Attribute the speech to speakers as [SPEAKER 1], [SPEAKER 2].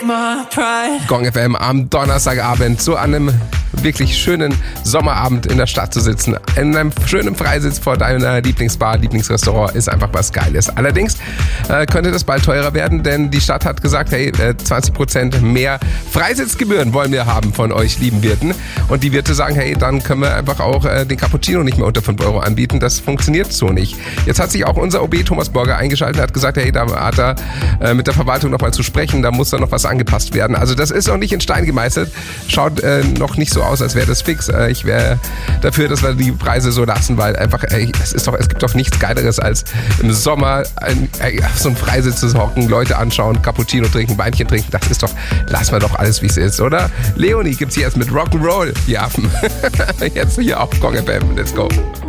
[SPEAKER 1] Gong FM am Donnerstagabend zu einem wirklich schönen Sommerabend in der Stadt zu sitzen. In einem schönen Freisitz vor deiner Lieblingsbar, Lieblingsrestaurant ist einfach was Geiles. Allerdings könnte das bald teurer werden, denn die Stadt hat gesagt, hey, 20% mehr Freisitzgebühren wollen wir haben von euch, lieben Wirten. Und die Wirte sagen, hey, dann können wir einfach auch den Cappuccino nicht mehr unter 5 Euro anbieten. Das funktioniert so nicht. Jetzt hat sich auch unser OB Thomas Borger eingeschaltet und hat gesagt, hey, da hat er mit der Verwaltung nochmal zu sprechen, da muss da noch was angepasst werden. Also das ist noch nicht in Stein gemeißelt. Schaut noch nicht so aus, als wäre das fix. Ich wäre dafür, dass wir die Preise so lassen, weil einfach, es gibt doch nichts Geileres, als im Sommer auf so einem Freisitz zu hocken, Leute anschauen, Cappuccino trinken, Weinchen trinken. Das ist doch, lassen wir doch alles, wie es ist, oder? Leonie gibt's hier erst mit Rock'n'Roll, die Affen. Jetzt hier auf Gong FM. Let's go.